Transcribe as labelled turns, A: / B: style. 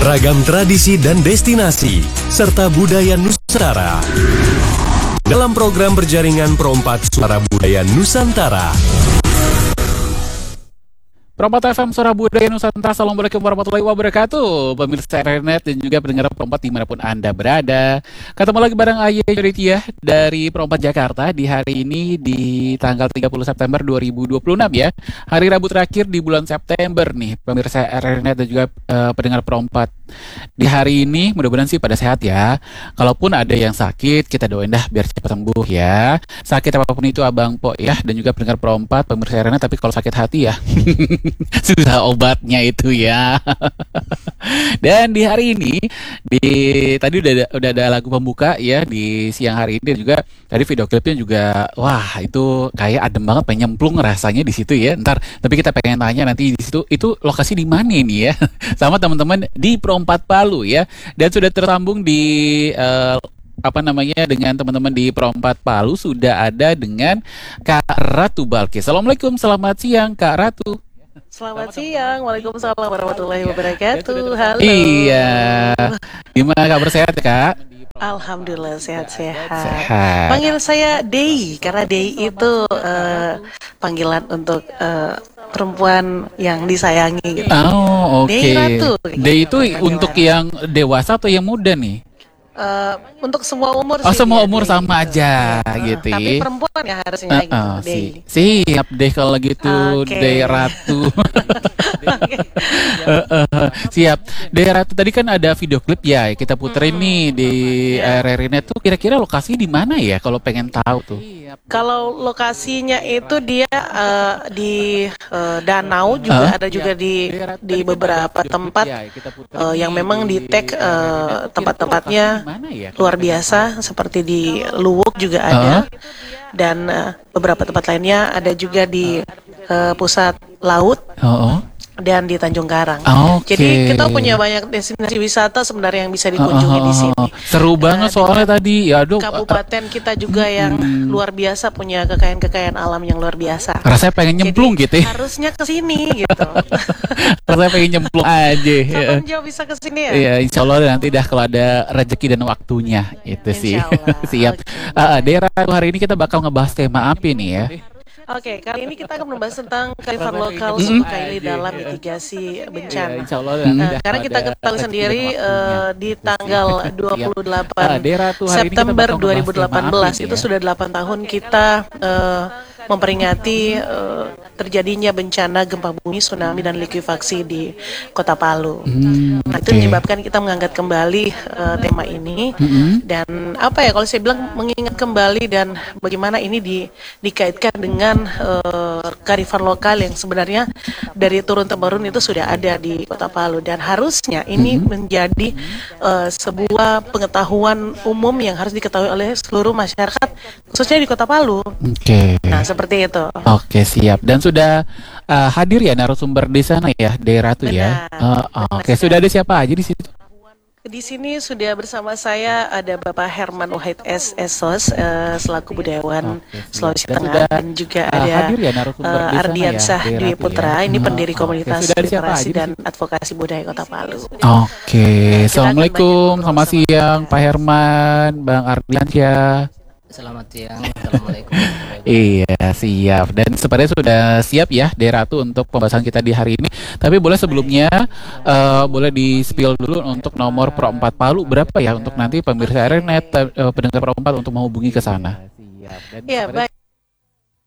A: Ragam tradisi dan destinasi, serta budaya Nusantara. Dalam program berjaringan Perompak Suara Budaya Nusantara.
B: Perompak FM Suara Budaya Nusantara. Assalamualaikum warahmatullahi wabarakatuh. Pemirsa Internet dan juga pendengar Perompak dimanapun Anda berada. Ketemu lagi bareng Aye Joditiah dari Perompak Jakarta di hari ini di tanggal 30 September 2026 ya. Hari Rabu terakhir di bulan September nih pemirsa Internet dan juga pendengar Perompak. Di hari ini mudah-mudahan sih pada sehat ya. Kalaupun ada yang sakit kita doain dah biar cepat sembuh ya. Sakit apapun itu Abang Po ya, dan juga pendengar Perompak pemirsa Internet, tapi kalau sakit hati ya susah obatnya itu ya. Dan di hari ini tadi udah ada lagu pembuka ya di siang hari ini, dan juga tadi video klipnya juga wah itu kayak adem banget, pengen nyemplung rasanya di situ ya. Ntar tapi kita pengen tanya nanti di situ itu lokasi di mana ini ya sama teman-teman di Perompak Palu ya. Dan sudah tersambung di dengan teman-teman di Perompak Palu sudah ada dengan Kak Ratu Balkis. Assalamualaikum, selamat siang Kak Ratu.
C: Selamat siang, waalaikumsalam warahmatullahi wabarakatuh. Halo.
B: Iya, gimana kabar, sehat Kak?
C: Alhamdulillah sehat-sehat. Panggil saya Dei karena Dei itu panggilan untuk perempuan yang disayangi gitu.
B: Oh, oke.
C: Dei Ratu.
B: Dei itu untuk yang dewasa atau yang muda nih?
C: Untuk semua umur
B: sih. Oh, semua umur
C: Dei,
B: sama
C: gitu.
B: aja gitu.
C: Tapi perempuan ya harusnya gitu. Dei.
B: Siap deh kalau gitu, Dei Ratu. Siap. Dei Ratu, tadi kan ada video klip ya kita puterin nih di RRI-net tuh, kira-kira lokasi di mana ya kalau pengen tahu tuh?
C: Kalau lokasinya itu dia di danau juga, ada juga di beberapa tempat yang memang di tag tempat-tempatnya luar biasa, seperti di Luwuk juga ada, dan beberapa tempat lainnya ada juga di pusat laut. Dan di Tanjung Karang. Jadi kita punya banyak destinasi wisata sebenarnya yang bisa dikunjungi di sini.
B: Seru banget soalnya tadi. Ya,
C: kabupaten kita juga yang luar biasa, punya kekayaan alam yang luar biasa.
B: Rasanya pengen nyemplung. Jadi, gitu ya.
C: Harusnya ke sini gitu.
B: Rasanya pengen nyemplung aja.
C: Kapan jauh bisa ke sini ya?
B: Iya, insya Allah nanti dah kalau ada rezeki dan waktunya itu sih. Siap. Daerah hari ini kita bakal ngebahas tema apa nih ya?
C: Oke, kali ini kita akan membahas tentang kearifan lokal suku Kaili dalam mitigasi bencana. Karena kita ketahui sendiri di tanggal 28 September 2018 itu sudah 8 tahun kita memperingati terjadinya bencana gempa bumi, tsunami, dan likuifaksi di Kota Palu. Nah, itu menyebabkan kita mengangkat kembali tema ini. Dan apa ya, kalau saya bilang mengingat kembali dan bagaimana ini dikaitkan dengan kearifan lokal yang sebenarnya dari turun-temurun itu sudah ada di Kota Palu, dan harusnya ini menjadi sebuah pengetahuan umum yang harus diketahui oleh seluruh masyarakat, khususnya di Kota Palu. Nah, seperti itu.
B: Oke, siap. Dan sudah hadir ya narasumber di sana ya, Dei Ratu ya. Oke, sudah ada siapa aja di situ?
C: Di sini sudah bersama saya ada Bapak Herman Wahid SSOS selaku budayawan Sulawesi Tengah, dan juga ada Ardiansyah Dwi Putra, ini pendiri komunitas literasi dan advokasi budaya Kota Palu.
B: Oke, assalamualaikum, selamat siang Pak Herman, Bang Ardiansyah.
D: Selamat siang, assalamualaikum.
B: Iya, siap. Dan sepertinya sudah siap ya Dei Ratu untuk pembahasan kita di hari ini. Tapi boleh sebelumnya boleh di-spill dulu untuk nomor Perompak Palu berapa ya untuk nanti pemirsa RRI-net pendengar Perompak untuk menghubungi ke sana.
C: Ya, baik.